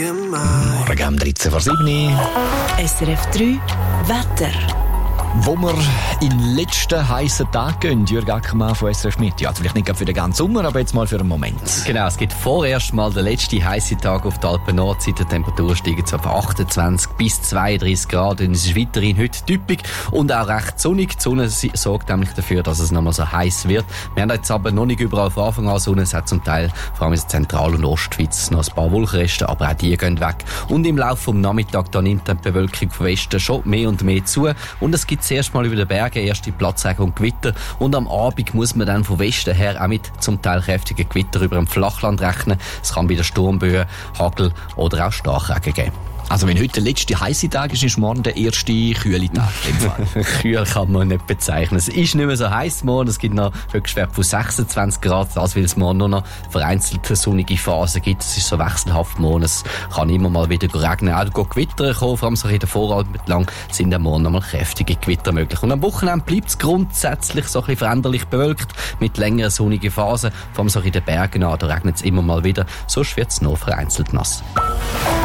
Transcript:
Morgen um 13:07 SRF 3 Wetter. Wo wir in den letzten heissen Tag gehen, Jürg Ackermann von SRF mit. Ja, vielleicht nicht für den ganzen Sommer, aber jetzt mal für einen Moment. Genau, es gibt vorerst mal den letzten heissen Tag auf der Alpen-Nordseite. Die Temperatur steigt auf 28 bis 32 Grad und es ist weiterhin heute typisch und auch recht sonnig. Die Sonne sorgt nämlich dafür, dass es nochmal so heiß wird. Wir haben jetzt aber noch nicht überall von Anfang an Sonne. Es hat zum Teil, vor allem in Zentral- und Ostschweiz, noch ein paar Wolkenreste, aber auch die gehen weg. Und im Laufe des Nachmittags da nimmt die Bewölkung vom Westen schon mehr und mehr zu und es gibt zuerst mal über den Bergen erste Platzregen und Gewitter und am Abend muss man dann vom Westen her auch mit zum Teil kräftigen Gewitter über dem Flachland rechnen. Es kann bei den Sturmböen, Hagel oder auch Starkregen geben. Also wenn heute der letzte heisse Tag ist, ist morgen der erste kühle Tag. Kühl kann man nicht bezeichnen. Es ist nicht mehr so heiß morgen. Es gibt noch Höchstwerte von 26 Grad, das weil es morgen nur noch vereinzelte sonnige Phasen gibt. Es ist so wechselhaft morgen. Es kann immer mal wieder regnen. Auch Gewitter kommen, vor allem so in der Voralpen entlang sind am Morgen noch mal kräftige Gewitter möglich. Und am Wochenende bleibt es grundsätzlich so ein bisschen veränderlich bewölkt mit längeren sonnigen Phasen. Vor allem so in den Bergen an, da regnet es immer mal wieder. Sonst wird es noch vereinzelt nass.